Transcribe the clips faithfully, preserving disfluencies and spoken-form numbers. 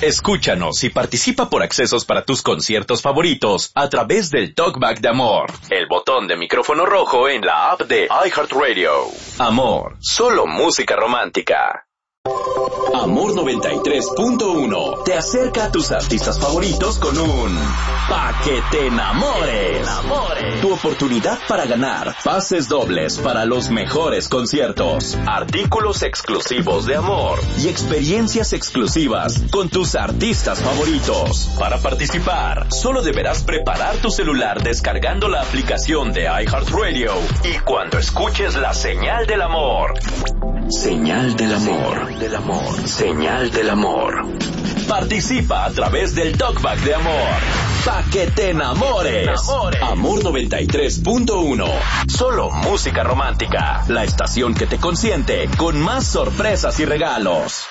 Escúchanos y participa por accesos para tus conciertos favoritos a través del Talkback de Amor, el botón de micrófono rojo en la app de iHeartRadio. Amor, solo música romántica. Amor noventa y tres punto uno te acerca a tus artistas favoritos con un Pa' que te enamores. Tu oportunidad para ganar pases dobles para los mejores conciertos, artículos exclusivos de Amor y experiencias exclusivas con tus artistas favoritos. Para participar, solo deberás preparar tu celular descargando la aplicación de iHeartRadio y cuando escuches la señal del amor. Señal del amor. Del amor. Señal del amor. Participa a través del Talkback de Amor. Pa' que te enamores. enamores. Amor noventa y tres punto uno. Solo música romántica. La estación que te consiente con más sorpresas y regalos.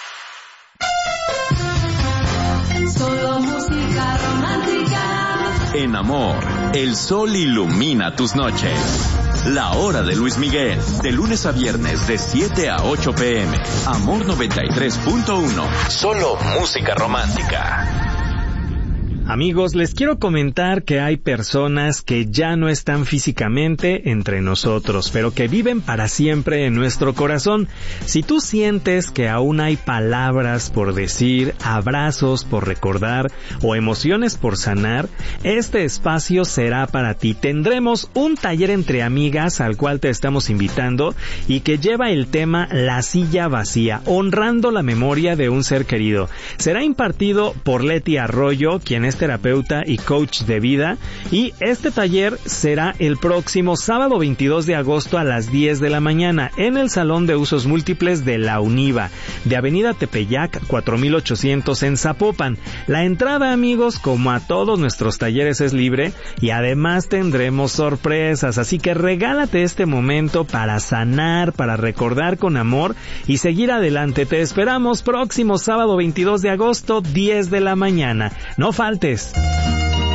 Solo música romántica. En Amor, el sol ilumina tus noches. La hora de Luis Miguel, de lunes a viernes de siete a ocho pm. Amor noventa y tres punto uno. Solo música romántica. Amigos, les quiero comentar que hay personas que ya no están físicamente entre nosotros, pero que viven para siempre en nuestro corazón. Si tú sientes que aún hay palabras por decir, abrazos por recordar o emociones por sanar, este espacio será para ti. Tendremos un taller entre amigas al cual te estamos invitando y que lleva el tema La silla vacía, honrando la memoria de un ser querido. Será impartido por Leti Arroyo, quien es terapeuta y coach de vida, y este taller será el próximo sábado veintidós de agosto a las diez de la mañana en el Salón de Usos Múltiples de la UNIVA, de Avenida Tepeyac cuatro mil ochocientos en Zapopan. La entrada, amigos, como a todos nuestros talleres, es libre y además tendremos sorpresas, así que regálate este momento para sanar, para recordar con amor y seguir adelante. Te esperamos próximo sábado veintidós de agosto, diez de la mañana. No faltes.